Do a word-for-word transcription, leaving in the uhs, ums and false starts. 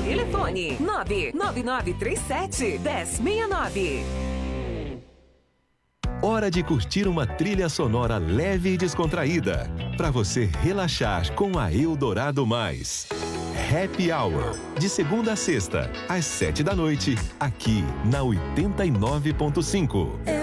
Telefone nove nove nove três sete, um zero seis nove. Hora de curtir uma trilha sonora leve e descontraída, para você relaxar com a Eldorado Mais. Happy Hour, de segunda a sexta, às sete da noite, aqui na oitenta e nove ponto cinco.